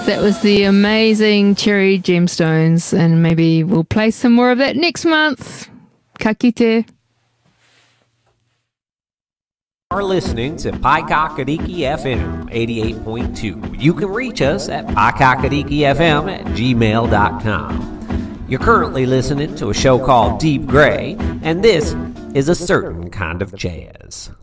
That was the amazing Cherry Gemstones, and maybe we'll play some more of that next month. Ka kite. Are listening to Paikakadiki FM 88.2. You can reach us at paikakadikifm@gmail.com. You're currently listening to a show called Deep Gray, and this is a certain kind of jazz.